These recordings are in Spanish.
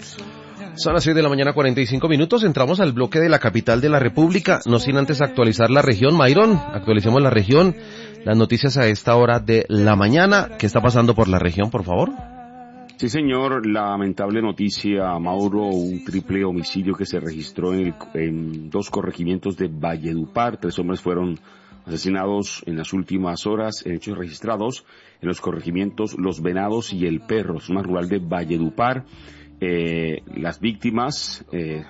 Son las 6 de la mañana, 45 minutos. Entramos al bloque de la capital de la República, no sin antes actualizar la región. Myron, actualicemos la región. Las noticias a esta hora de la mañana. ¿Qué está pasando por la región, por favor? Sí, señor. Lamentable noticia, Mauro. Un triple homicidio que se registró en dos corregimientos de Valledupar. 3 hombres fueron asesinados en las últimas horas en hechos registrados en los corregimientos Los Venados y El Perro, zona rural de Valledupar. Las víctimas, de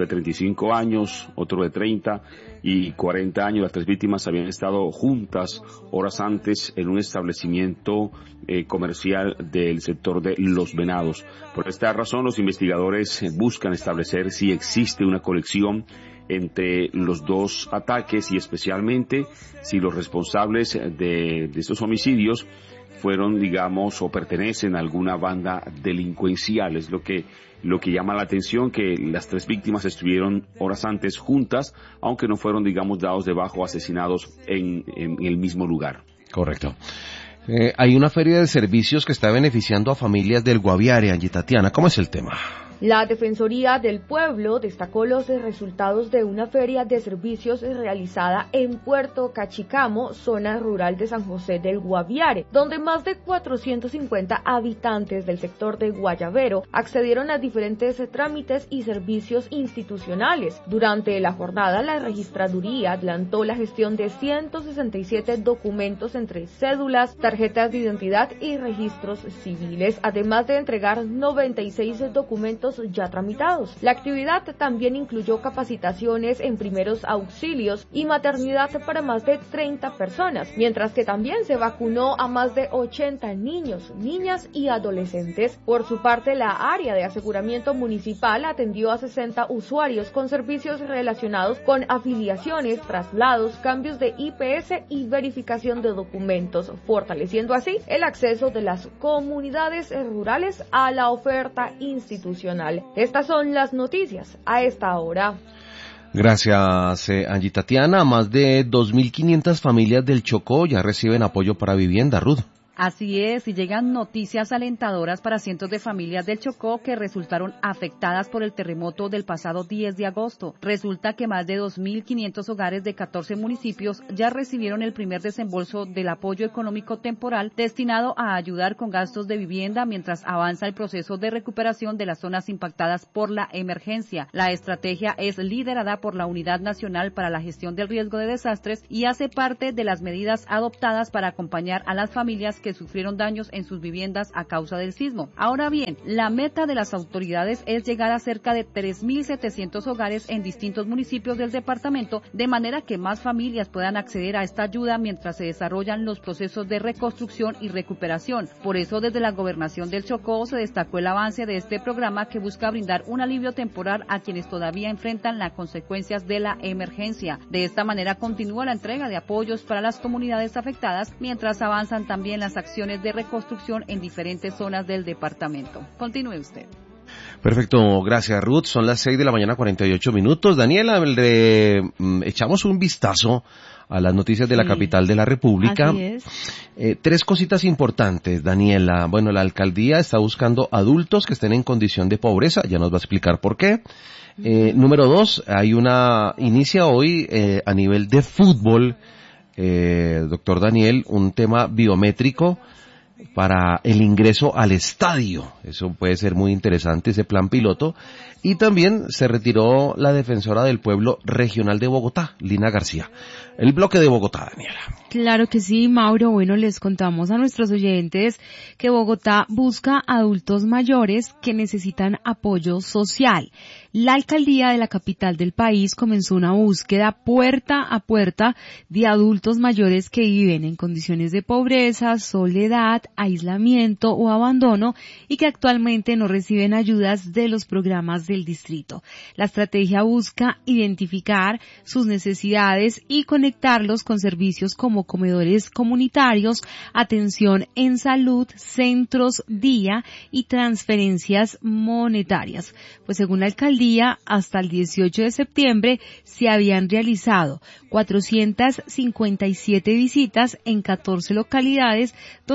35 años, otro de 30 y 40 años, las 3 víctimas habían estado juntas horas antes en un establecimiento comercial del sector de Los Venados. Por esta razón, los investigadores buscan establecer si existe una conexión entre los dos ataques y especialmente si los responsables de estos homicidios fueron, digamos, o pertenecen a alguna banda delincuencial. Es lo que llama la atención, que las 3 víctimas estuvieron horas antes juntas, aunque no fueron, digamos, dados de baja o asesinados en el mismo lugar. Correcto. Hay una feria de servicios que está beneficiando a familias del Guaviare, Angie Tatiana. ¿Cómo es el tema? La Defensoría del Pueblo destacó los resultados de una feria de servicios realizada en Puerto Cachicamo, zona rural de San José del Guaviare, donde más de 450 habitantes del sector de Guayavero accedieron a diferentes trámites y servicios institucionales. Durante la jornada, la registraduría adelantó la gestión de 167 documentos entre cédulas, tarjetas de identidad y registros civiles, además de entregar 96 documentos ya tramitados. La actividad también incluyó capacitaciones en primeros auxilios y maternidad para más de 30 personas, mientras que también se vacunó a más de 80 niños, niñas y adolescentes. Por su parte, la área de aseguramiento municipal atendió a 60 usuarios con servicios relacionados con afiliaciones, traslados, cambios de IPS y verificación de documentos, fortaleciendo así el acceso de las comunidades rurales a la oferta institucional. Estas son las noticias a esta hora. Gracias, Angie Tatiana. Más de 2.500 familias del Chocó ya reciben apoyo para vivienda, Ruth. Así es, y llegan noticias alentadoras para cientos de familias del Chocó que resultaron afectadas por el terremoto del pasado 10 de agosto. Resulta que más de 2.500 hogares de 14 municipios ya recibieron el primer desembolso del apoyo económico temporal destinado a ayudar con gastos de vivienda mientras avanza el proceso de recuperación de las zonas impactadas por la emergencia. La estrategia es liderada por la Unidad Nacional para la Gestión del Riesgo de Desastres y hace parte de las medidas adoptadas para acompañar a las familias que sufrieron daños en sus viviendas a causa del sismo. Ahora bien, la meta de las autoridades es llegar a cerca de 3.700 hogares en distintos municipios del departamento, de manera que más familias puedan acceder a esta ayuda mientras se desarrollan los procesos de reconstrucción y recuperación. Por eso, desde la Gobernación del Chocó se destacó el avance de este programa que busca brindar un alivio temporal a quienes todavía enfrentan las consecuencias de la emergencia. De esta manera continúa la entrega de apoyos para las comunidades afectadas, mientras avanzan también las acciones de reconstrucción en diferentes zonas del departamento. Continúe usted. Perfecto, gracias Ruth. Son las 6 de la mañana, 48 minutos. Daniela, echamos un vistazo a las noticias de la capital de la República. Así es. 3 cositas importantes, Daniela. Bueno, la alcaldía está buscando adultos que estén en condición de pobreza, ya nos va a explicar por qué. Número 2, inicia hoy a nivel de fútbol, doctor Daniel, un tema biométrico para el ingreso al estadio. Eso puede ser muy interesante, ese plan piloto. Y también se retiró la defensora del pueblo regional de Bogotá, Lina García. El bloque de Bogotá, Daniela. Claro que sí, Mauro. Bueno, les contamos a nuestros oyentes que Bogotá busca adultos mayores que necesitan apoyo social. La alcaldía de la capital del país comenzó una búsqueda puerta a puerta de adultos mayores que viven en condiciones de pobreza, soledad, aislamiento o abandono y que actualmente no reciben ayudas de los programas del distrito. La estrategia busca identificar sus necesidades y conectarlos con servicios como comedores comunitarios, atención en salud, centros día y transferencias monetarias. Pues según la alcaldía, hasta el 18 de septiembre se habían realizado 457 visitas en 14 localidades donde fueron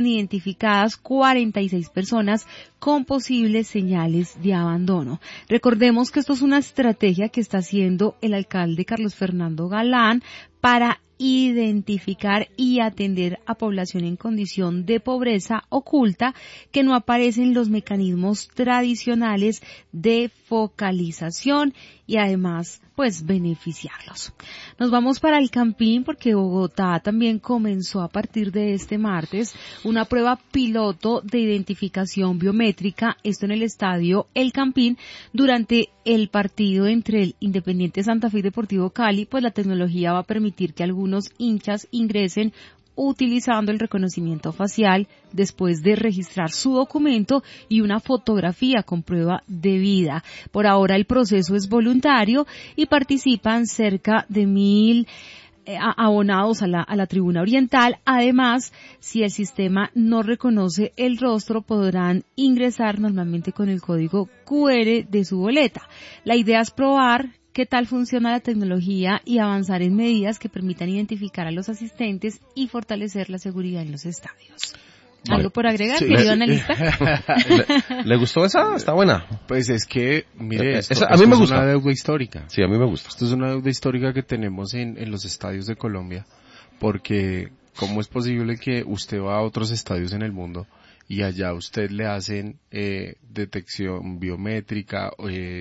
fueron identificadas 46 personas con posibles señales de abandono. Recordemos que esto es una estrategia que está haciendo el alcalde Carlos Fernando Galán para identificar y atender a población en condición de pobreza oculta que no aparece en los mecanismos tradicionales de focalización y además pues beneficiarlos. Nos vamos para el Campín porque Bogotá también comenzó a partir de este martes una prueba piloto de identificación biométrica, esto en el estadio El Campín, durante el partido entre el Independiente Santa Fe y Deportivo Cali, pues la tecnología va a permitir que algunos hinchas ingresen utilizando el reconocimiento facial después de registrar su documento y una fotografía con prueba de vida. Por ahora el proceso es voluntario y participan cerca de 1.000 abonados a la tribuna oriental. Además, si el sistema no reconoce el rostro, podrán ingresar normalmente con el código QR de su boleta. La idea es probar qué tal funciona la tecnología y avanzar en medidas que permitan identificar a los asistentes y fortalecer la seguridad en los estadios. ¿Algo por agregar, sí, querido analista? ¿Le gustó esa? Está buena. Pues es que, mire, a mí me gusta. Es una deuda histórica. Sí, a mí me gusta. Esto es una deuda histórica que tenemos en los estadios de Colombia, porque ¿cómo es posible que usted va a otros estadios en el mundo y allá usted le hacen detección biométrica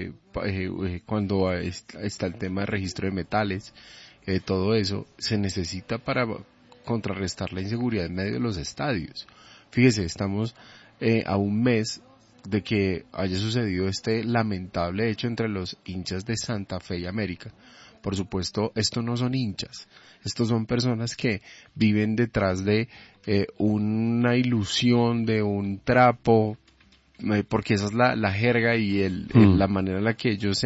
cuando está el tema de registro de metales, todo eso se necesita para contrarrestar la inseguridad en medio de los estadios? Fíjese, estamos a un mes de que haya sucedido este lamentable hecho entre los hinchas de Santa Fe y América. Por supuesto, estos no son hinchas, estos son personas que viven detrás de una ilusión, de un trapo, porque esa es la jerga y la manera en la que ellos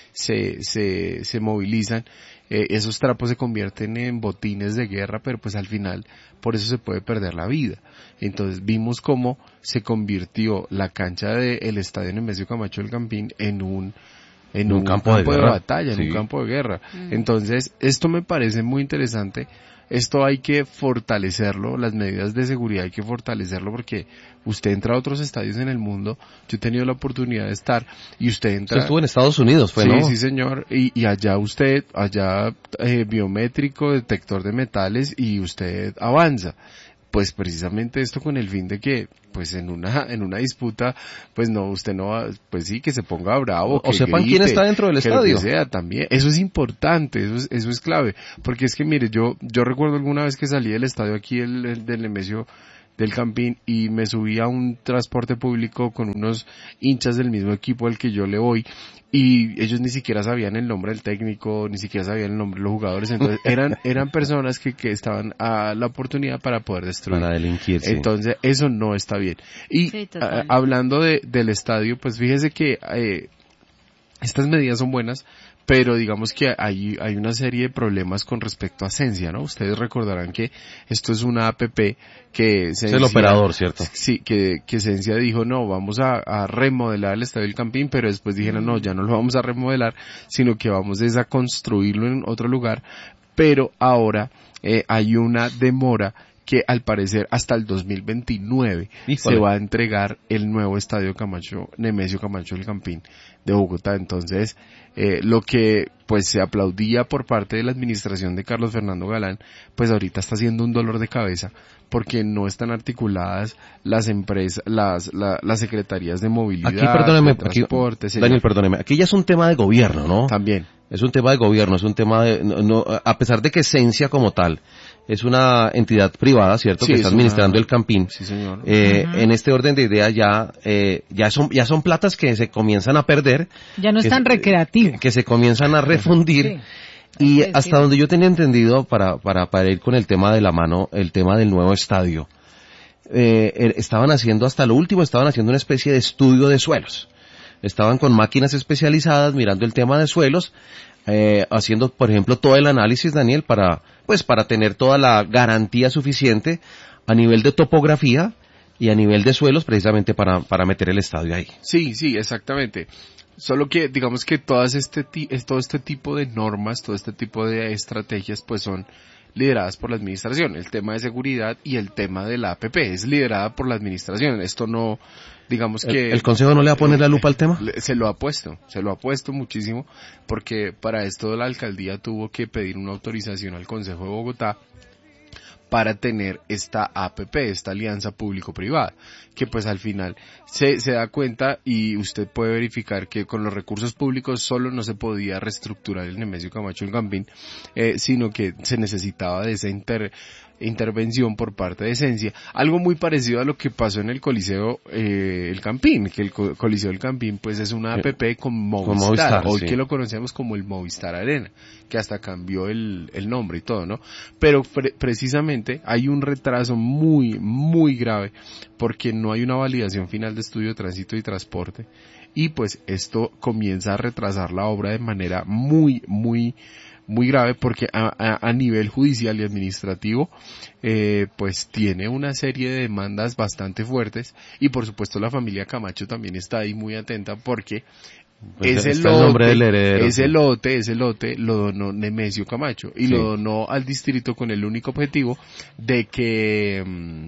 se movilizan. Esos trapos se convierten en botines de guerra, pero pues al final por eso se puede perder la vida. Entonces vimos cómo se convirtió la cancha del estadio Nemesio Camacho del Campín en un campo de batalla, sí, en un campo de guerra. Entonces esto me parece muy interesante. Esto hay que fortalecerlo, las medidas de seguridad hay que fortalecerlo, porque usted entra a otros estadios en el mundo. Yo he tenido la oportunidad de estar y usted entra. Usted estuvo en Estados Unidos, ¿no? Sí, señor, y allá biométrico, detector de metales, y usted avanza. Pues precisamente esto con el fin de que, pues en una disputa, pues no, usted no va, pues sí, que se ponga bravo, o sepan quién está dentro del estadio. Que sea también. Eso es importante, eso es clave. Porque es que mire, yo recuerdo alguna vez que salí del estadio aquí del Nemesio del Campín y me subí a un transporte público con unos hinchas del mismo equipo al que yo le voy, y ellos ni siquiera sabían el nombre del técnico, ni siquiera sabían el nombre de los jugadores. Entonces eran personas que estaban a la oportunidad para poder destruir. Para delinquir, sí. Entonces eso no está bien. Y sí, hablando del estadio, pues fíjese que estas medidas son buenas, pero digamos que hay una serie de problemas con respecto a Sensia, ¿no? Ustedes recordarán que esto es una APP que Sensia, es el operador, ¿cierto? Sí, que Sensia dijo, no, vamos a remodelar el Estadio del Campín, pero después dijeron, no, ya no lo vamos a remodelar, sino que vamos a construirlo en otro lugar. Pero ahora hay una demora que al parecer hasta el 2029 se va a entregar el nuevo estadio Nemesio Camacho del Campín de Bogotá. Entonces, lo que pues se aplaudía por parte de la administración de Carlos Fernando Galán, pues ahorita está siendo un dolor de cabeza, porque no están articuladas las empresas, las secretarías de movilidad, aquí, perdóneme, de transporte. Daniel, perdóneme, aquí ya es un tema de gobierno, ¿no? También. Es un tema de gobierno, es un tema de, no, a pesar de que Sensia como tal es una entidad privada, ¿cierto? Sí, que está administrando el Campín. Sí, señor. En este orden de idea ya son platas que se comienzan a perder. Ya no es tan recreativo. Que se comienzan a refundir. Sí. Y hasta donde yo tenía entendido, para ir con el tema de la mano, el tema del nuevo estadio, estaban haciendo una especie de estudio de suelos. Estaban con máquinas especializadas mirando el tema de suelos, haciendo, por ejemplo, todo el análisis, Daniel, para tener toda la garantía suficiente a nivel de topografía y a nivel de suelos, precisamente para meter el estadio ahí. Sí, exactamente. Solo que, digamos que todo este tipo de normas, todo este tipo de estrategias, pues son lideradas por la administración. El tema de seguridad y el tema de la APP es liderada por la administración. Esto no, digamos que... ¿El Consejo no le va a poner la lupa al tema? Se lo ha puesto muchísimo, porque para esto la alcaldía tuvo que pedir una autorización al Consejo de Bogotá para tener esta APP, esta alianza público-privada, que pues al final se da cuenta, y usted puede verificar que con los recursos públicos solo no se podía reestructurar el Nemesio Camacho El Campín, sino que se necesitaba de esa intervención por parte de Esencia, algo muy parecido a lo que pasó en el Coliseo El Campín, que el Coliseo El Campín pues es una APP con Movistar, hoy sí, que lo conocemos como el Movistar Arena, que hasta cambió el nombre y todo, ¿no? Pero precisamente hay un retraso muy, muy grave, porque no hay una validación final de estudio de tránsito y transporte, y pues esto comienza a retrasar la obra de manera muy, muy muy grave, porque a nivel judicial y administrativo pues tiene una serie de demandas bastante fuertes, y por supuesto la familia Camacho también está ahí muy atenta, porque pues ese lote lo donó Nemesio Camacho, y sí, lo donó al distrito con el único objetivo de que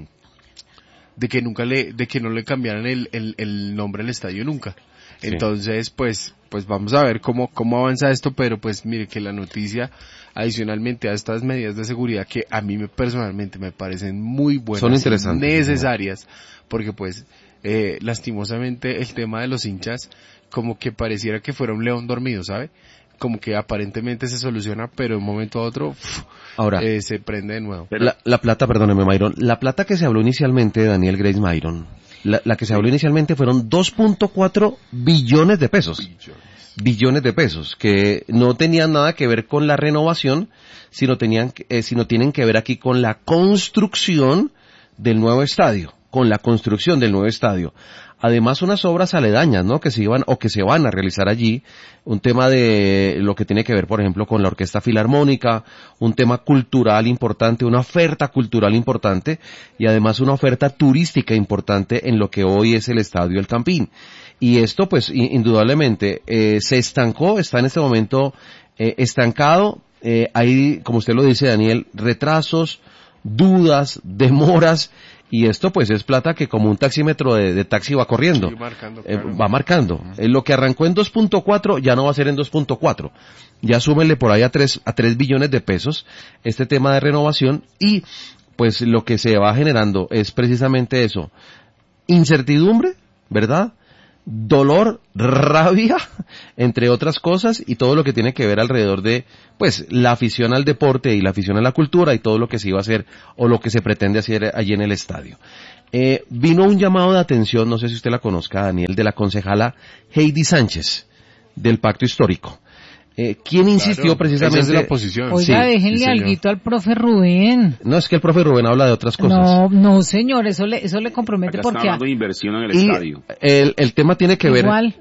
no le cambiaran el nombre al estadio nunca. Sí. Entonces, pues vamos a ver cómo avanza esto, pero pues mire que la noticia, adicionalmente a estas medidas de seguridad que a mí personalmente me parecen muy buenas, son interesantes, necesarias, porque pues lastimosamente el tema de los hinchas como que pareciera que fuera un león dormido, ¿sabe? Como que aparentemente se soluciona, pero de un momento a otro ahora se prende de nuevo. La plata, perdóneme, Myron, la plata que se habló inicialmente, Daniel Grace Myron, la que se habló inicialmente fueron 2.4 billones de pesos. Billones de pesos, que no tenían nada que ver con la renovación, sino tienen que ver aquí con la construcción del nuevo estadio, Además, unas obras aledañas, ¿no? Que se van a realizar allí. Un tema de lo que tiene que ver, por ejemplo, con la Orquesta Filarmónica, un tema cultural importante, una oferta cultural importante, y además una oferta turística importante en lo que hoy es el Estadio El Campín. Y esto, pues, indudablemente, se estancó, está en este momento estancado. Hay, como usted lo dice, Daniel, retrasos, dudas, demoras, y esto pues es plata que como un taxímetro de taxi va corriendo. Sí, marcando, claro. Va marcando. Lo que arrancó en 2.4 ya no va a ser en 2.4. Ya súmenle por ahí a 3 billones de pesos este tema de renovación, y pues lo que se va generando es precisamente eso. Incertidumbre, ¿verdad? Dolor, rabia, entre otras cosas, y todo lo que tiene que ver alrededor de, pues, la afición al deporte y la afición a la cultura y todo lo que se iba a hacer o lo que se pretende hacer allí en el estadio. Vino un llamado de atención, no sé si usted la conozca, Daniel, de la concejala Heidi Sánchez, del Pacto Histórico. ¿Quién insistió precisamente? Esa es la posición. Oiga, sí, déjenle alguito al profe Rubén. No, es que el profe Rubén habla de otras cosas. No, señor, eso le compromete. Acá porque está hablando de inversión en el estadio. El tema tiene que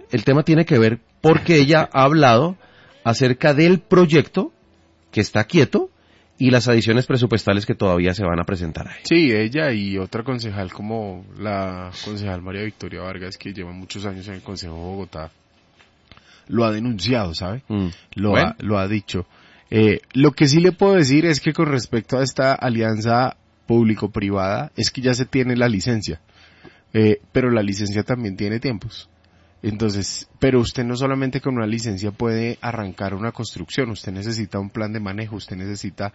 ver porque ella ha hablado acerca del proyecto que está quieto y las adiciones presupuestales que todavía se van a presentar ahí. Sí, ella y otra concejal como la concejal María Victoria Vargas, que lleva muchos años en el Consejo de Bogotá, lo ha denunciado, ¿sabe? Lo ha dicho. Lo que sí le puedo decir es que con respecto a esta alianza público-privada, es que ya se tiene la licencia, pero la licencia también tiene tiempos. Entonces, pero usted no solamente con una licencia puede arrancar una construcción, usted necesita un plan de manejo, usted necesita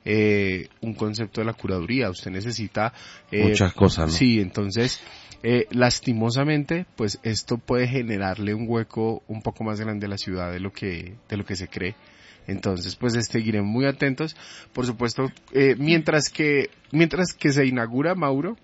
un concepto de la curaduría, usted necesita muchas cosas, ¿no? Sí, entonces lastimosamente, pues esto puede generarle un hueco un poco más grande a la ciudad de lo que se cree. Entonces, pues seguiremos muy atentos. Por supuesto, mientras que se inaugura, Mauro,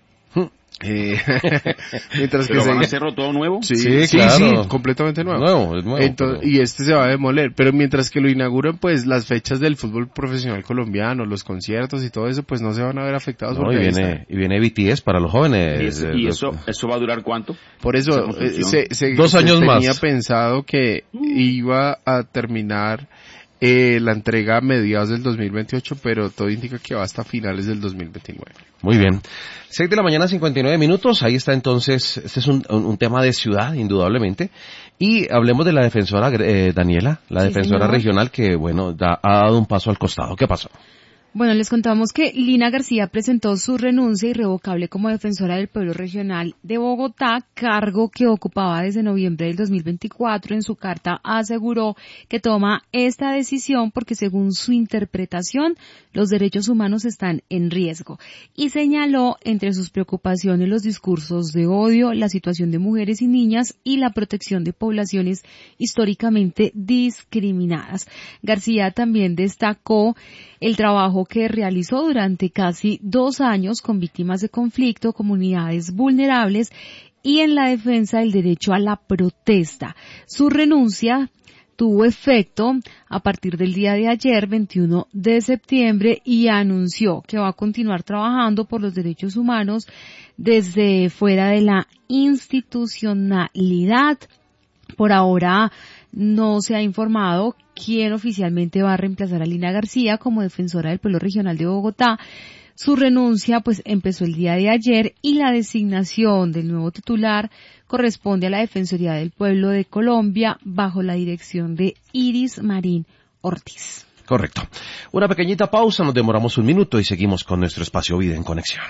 mientras que ¿Pero van a hacerlo todo nuevo? Sí, claro. Completamente nuevo. Es nuevo. Entonces, y se va a demoler, pero mientras que lo inauguran, pues las fechas del fútbol profesional colombiano, los conciertos y todo eso, pues no se van a ver afectados. No, y viene BTS para los jóvenes. ¿Y eso va a durar cuánto? Por eso, 2 años más. Tenía pensado que iba a terminar la entrega a mediados del 2028, pero todo indica que va hasta finales del 2029. Muy bien. 6:59 a.m. Ahí está entonces, este es un tema de ciudad, indudablemente. Y hablemos de la defensora, Daniela, la defensora regional que, bueno, ha dado un paso al costado. ¿Qué pasó? Bueno, les contamos que Lina García presentó su renuncia irrevocable como defensora del pueblo regional de Bogotá, cargo que ocupaba desde noviembre del 2024. En su carta aseguró que toma esta decisión porque, según su interpretación, los derechos humanos están en riesgo. Y señaló entre sus preocupaciones los discursos de odio, la situación de mujeres y niñas y la protección de poblaciones históricamente discriminadas. García también destacó el trabajo que realizó durante casi 2 años con víctimas de conflicto, comunidades vulnerables y en la defensa del derecho a la protesta. Su renuncia tuvo efecto a partir del día de ayer, 21 de septiembre, y anunció que va a continuar trabajando por los derechos humanos desde fuera de la institucionalidad. Por ahora no se ha informado quién oficialmente va a reemplazar a Lina García como defensora del pueblo regional de Bogotá. Su renuncia pues empezó el día de ayer y la designación del nuevo titular corresponde a la Defensoría del Pueblo de Colombia bajo la dirección de Iris Marín Ortiz. Correcto. Una pequeñita pausa, nos demoramos 1 minuto y seguimos con nuestro espacio Vida en Conexión.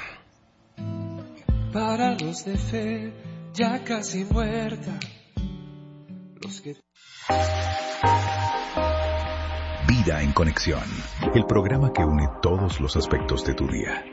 Para los de fe, ya casi muerta. Vida en Conexión, el programa que une todos los aspectos de tu día.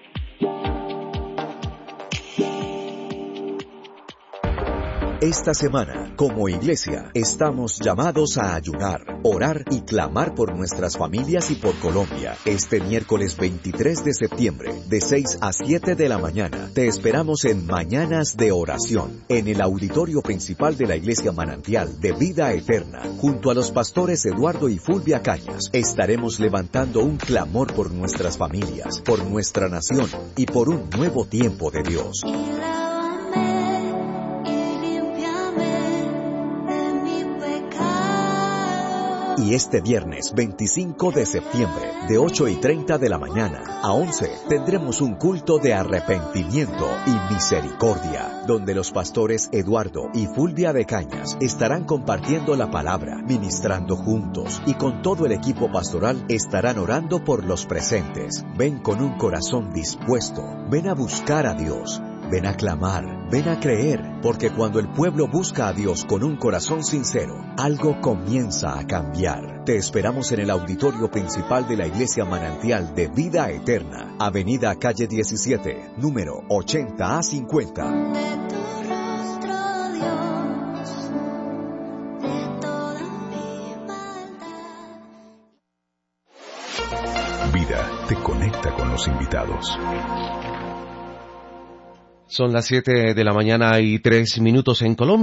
Esta semana, como iglesia, estamos llamados a ayunar, orar y clamar por nuestras familias y por Colombia. Este miércoles 23 de septiembre, de 6 a 7 de la mañana, te esperamos en Mañanas de Oración, en el auditorio principal de la Iglesia Manantial de Vida Eterna. Junto a los pastores Eduardo y Fulvia Cañas, estaremos levantando un clamor por nuestras familias, por nuestra nación y por un nuevo tiempo de Dios. Y este viernes 25 de septiembre, de 8:30 de la mañana a 11, tendremos un culto de arrepentimiento y misericordia, donde los pastores Eduardo y Fulvia de Cañas estarán compartiendo la palabra, ministrando juntos, y con todo el equipo pastoral estarán orando por los presentes. Ven con un corazón dispuesto, ven a buscar a Dios. Ven a clamar, ven a creer, porque cuando el pueblo busca a Dios con un corazón sincero, algo comienza a cambiar. Te esperamos en el auditorio principal de la Iglesia Manantial de Vida Eterna, Avenida Calle 17, número 80A50. Vida te conecta con los invitados. Son las 7 de la mañana y 3 minutos en Colombia.